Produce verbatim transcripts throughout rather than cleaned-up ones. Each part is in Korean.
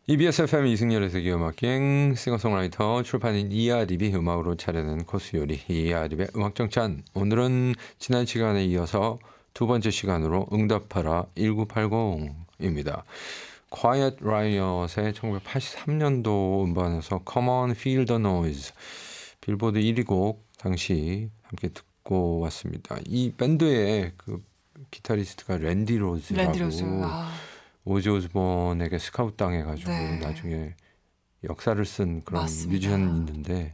이비에스 에프엠 이승열의 세계음악여행 싱어송라이터 출판인 이아립이 음악으로 차려낸 코스 요리 이아립의 음악정찬. 오늘은 지난 시간에 이어서 두 번째 시간으로 응답하라 천구백팔십입니다. Quiet Riot의 천구백팔십삼 년도 음반에서 Come on Feel the Noise 빌보드 일 위 곡 당시 함께 듣고 왔습니다. 이 밴드의 그 기타리스트가 랜디 로즈라고 랜디 로즈. 아. 오지 오즈본에게 스카우트 당해가지고 네. 나중에 역사를 쓴 그런 맞습니다. 뮤지션이 있는데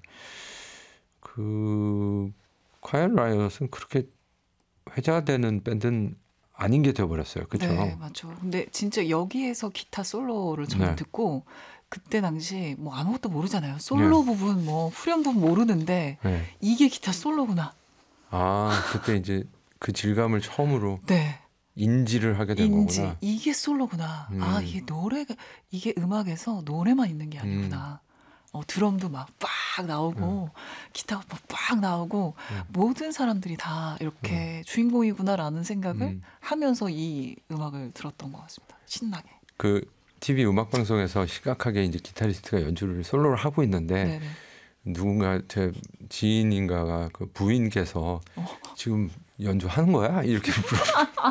그 콰이엇 라이엇은 그렇게 회자되는 밴드는 아닌 게 되어버렸어요. 그렇죠? 네, 맞죠. 근데 진짜 여기에서 기타 솔로를 저는 네. 듣고 그때 당시 뭐 아무것도 모르잖아요. 솔로 네. 부분 뭐 후렴 부분 모르는데 네. 이게 기타 솔로구나. 아 그때 이제 그 질감을 처음으로 네. 인지를 하게 된 인지 거구나. 이게 솔로구나. 음. 아 이게 노래가 이게 음악에서 노래만 있는 게 아니구나. 어, 드럼도 막 빡 나오고 음. 기타가 막 빡 나오고 음. 모든 사람들이 다 이렇게 주인공이구나라는 생각을 음. 하면서 이 음악을 들었던 것 같습니다. 신나게. 그 티비 음악 방송에서 시각하게 이제 기타리스트가 연주를 솔로를 하고 있는데 네네. 누군가 제 지인인가가 그 부인께서 어. 지금 연주하는 거야? 이렇게 물어.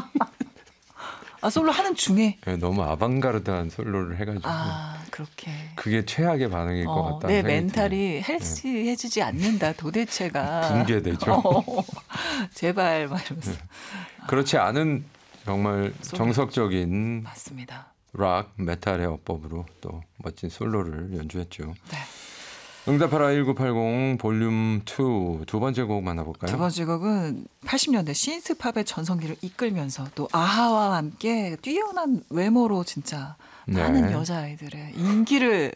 아 솔로 하는 중에. 너무 아방가르드한 솔로를 해가지고 아 그렇게. 그게 최악의 반응일 것 어, 같다. 내 멘탈이 헬스해지지 않는다. 도대체가. 붕괴되죠. 어, 제발 막 이러면서. 그렇지 않은 정말 솔로. 정석적인 맞습니다. 락, 메탈의 어법으로 또 멋진 솔로를 연주했죠. 네. 응답하라 천구백팔십 볼륨 이 두 번째 곡 만나볼까요? 두 번째 곡은 팔십 년대 신스팝의 전성기를 이끌면서 또 아하와 함께 뛰어난 외모로 진짜 많은 네. 여자아이들의 인기를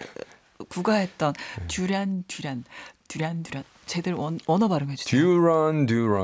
구가했던 듀란 듀란 듀란 듀란 제대로 원, 원어 발음해 주세요. 듀런 듀런